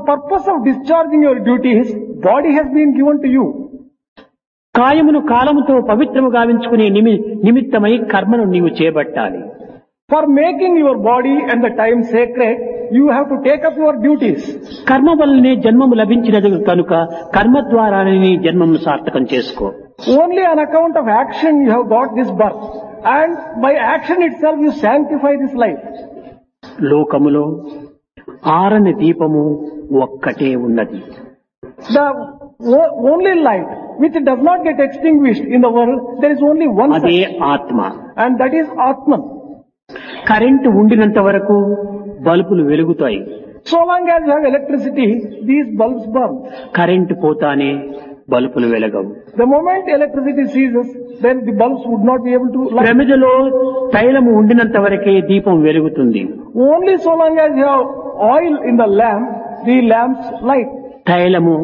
purpose of discharging your duties, body has been given to you. కాయమును కాలముతో పవిత్రము గావించుకునే నిమిత్తమై కర్మను నీవు చేపట్టాలి. For making your body and the time sacred, you have to take up your duties. కర్మ వల్లనే జన్మము లభించినది కనుక కర్మ ద్వారానే నీ జన్మము సార్థకం చేసుకో. Only on account of action you have got this birth, and by action itself you sanctify this life. లోకములో ఆరని దీపము ఒక్కటే ఉన్నది. The only light which does not get extinguished in the world, there is only one అదే such, ఆత్మ. and that is Atman. Current ఉండినంత వరకు బల్బులు వెలుగుతాయి. So long as you have electricity, these bulbs burn. Current పోతానే బల్బులు వెలగవు. The moment electricity ceases, then the bulbs would not be able to light. ప్రమిదలో తైలము ఉండినంత వరకే దీపం వెలుగుతుంది. Only so long as you have oil in the lamp, the lamps light. తైలము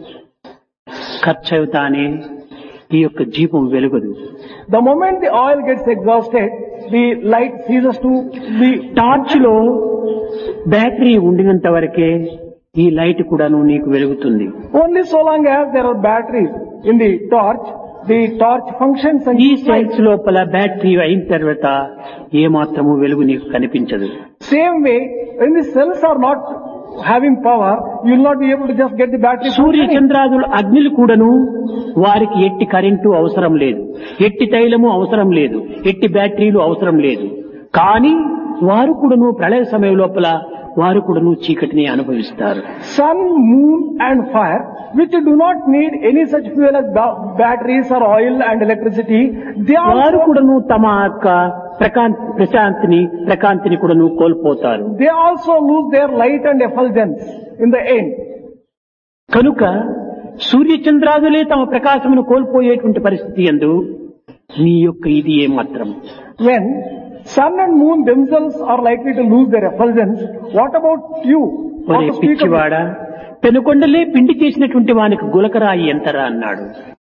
ఖర్చవుతానే ఈ యొక్క దీపం వెలుగదు. The moment the oil gets exhausted, the light ceases to be. Torch లో బ్యాటరీ ఉండినంత వరకే ఈ లైట్ కూడాను నీకు వెలుగుతుంది. Only so long as there are batteries in the torch functions and ఈ gives light. సెల్స్ లోపల బ్యాటరీ అయిన తర్వాత ఏ మాత్రము వెలుగు నీకు కనిపించదు. Same way, when the cells are not having power, you will not be able to just get the battery Surya functioning. చంద్రాదులు అగ్నిలు కూడాను వారికి ఎట్టి కరెంటు అవసరం లేదు, ఎట్టి తైలము అవసరం లేదు, ఎట్టి బ్యాటరీలు అవసరం లేదు. కానీ వారు కూడాను ప్రళయ సమయం లోపల వారు కూడాను చీకటిని అనుభవిస్తారు. Sun, moon and fire, which do not need any such fuel as batteries or oil and electricity, they వారు also కూడాను తమ యొక్క ప్రకాంతిని కూడాను కోల్పోతారు. lose their light and effulgence in the end. కనుక సూర్య చంద్రాదులే తమ ప్రకాశమును కోల్పోయేటువంటి పరిస్థితి యందు నీ యొక్క ఇది ఏమాత్రం. When sun and moon themselves are likely to lose their effulgence, what about you? What ఒరే to speak of పిచ్చివాడ, పెనుకొండలే పిండి చేసినటువంటి వానికి గులకరాయి ఎంతరా అన్నాడు.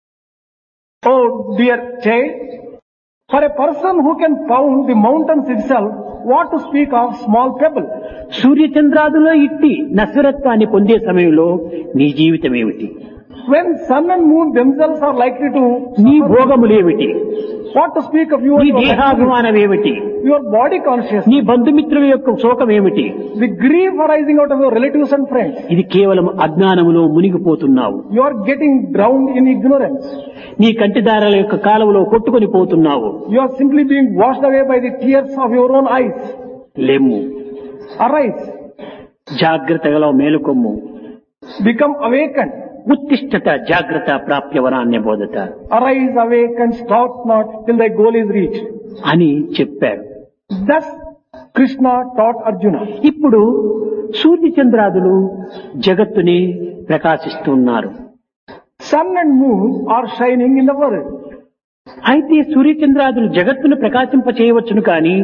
Oh dear child, for a person who can pound the mountains itself, what to speak of small pebble? సూర్య చంద్రాదులో ఇట్టి నశ్వరత్వాన్ని పొందే సమయంలో నీ జీవితం ఏమిటి? When sun and moon themselves are likely to నీ భోగములేమిటి? what to speak of you నీ and your దేహాభిమానం ఏమిటి? your body consciousness, నీ బంధుమిత్రుల యొక్క శోకం ఏమిటి? the grief arising out of your relatives and friends. ఇది కేవలం అజ్ఞానములో మునిగిపోతున్నావు. You are getting drowned in ignorance. నీ కంటిదారాల యొక్క కాలువలో కొట్టుకొని పోతున్నావు. You are simply being washed away by the tears of your own eyes. లెమ్ము, Arise, జాగ్రత్తగా మేలుకొమ్ము. become awakened. ఉత్తిష్టత జాగ్రత్త ప్రాప్య వరాన్య బోధత Arise, awake and stop not till thy goal is reached. అని చెప్పారు. Thus Krishna taught Arjuna. ఇప్పుడు సూర్య చంద్రాదులు జగత్తుని ప్రకాశిస్తున్నారు. Sun and moon are shining in the world. అయితే సూర్యచంద్రాదులు జగత్తును ప్రకాశింప చేయవచ్చును కానీ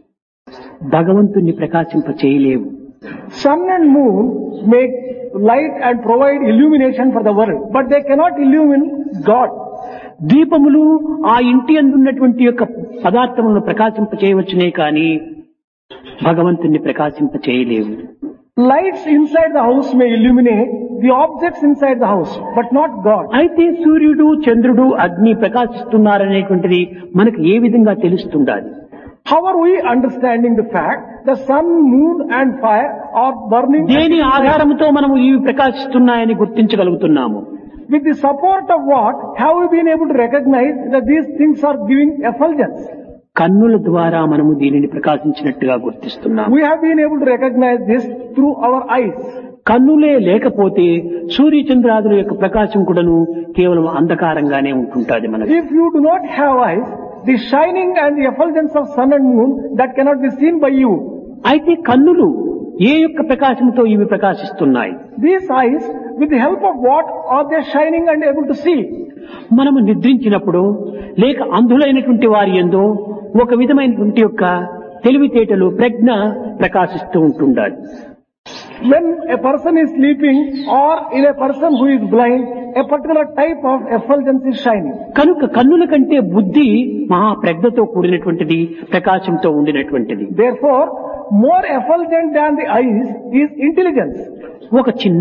భగవంతుణ్ణి ప్రకాశింప చేయలేవు. Sun and moon make light and provide illumination for the world, but they cannot illumine God. దీపములు ఆ ఇంటి అందున్నటువంటి యొక్క పదార్థములను ప్రకాశింప చేయవచ్చునే కానీ భగవంతుణ్ణి ప్రకాశింప చేయలేవు. Lights inside the house may illuminate the objects inside the house, but not God. అయితే సూర్యుడు చంద్రుడు అగ్ని ప్రకాశిస్తున్నారనేటువంటిది మనకు ఏ విధంగా తెలుస్తుండాలి? How are we understanding the fact the sun, moon and fire are burning? దేని ఆధారంతో మనము ఇవి ప్రకాశిస్తున్నాయని గుర్తించగలుగుతున్నాము? With the support of what have we been able to recognize that these things are giving effulgence? కన్నుల ద్వారా మనము దీనిని ప్రకాశించినట్టుగా గుర్తిస్తున్నాము. We have been able to recognize this through our eyes. కన్నులే లేకపోతే సూర్య చంద్రాదుల యొక్క ప్రకాశం కూడాను కేవలం అంధకారంగానే ఉంటుంటాది మనకు. If you do not have eyes, the shining and the effulgence of sun and moon that cannot be seen by you. అయితే కన్నులు ఏ యొక్క ప్రకాశంతో ఇవి ప్రకాశిస్తున్నాయి? These eyes, with the help of what are they shining and able to see? మనము నిద్రించినప్పుడు లేక అంధులైనటువంటి వారి యందు ఒక విధమైనటువంటి యొక్క తెలివితేటలు ప్రజ్ఞ ప్రకాశిస్తూ ఉంటుండాలి. When a person is sleeping or in a person who is blind, a particular type of effulgence is shining. కనుక కన్నుల కంటే బుద్ధి మహా ప్రజ్ఞతో కూడినటువంటిది, ప్రకాశంతో ఉండినటువంటిది. Therefore, more effulgent than the eyes is intelligence. ఒక చిన్న